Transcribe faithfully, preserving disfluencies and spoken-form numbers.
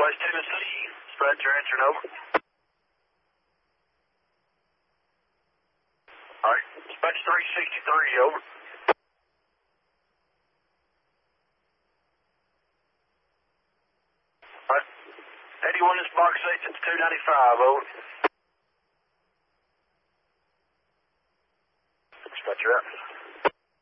West Tennessee, dispatcher answering over. Alright, dispatch three sixty-three, over. Alright, eighty-one is box eight, it's two ninety-five, over. Dispatcher out.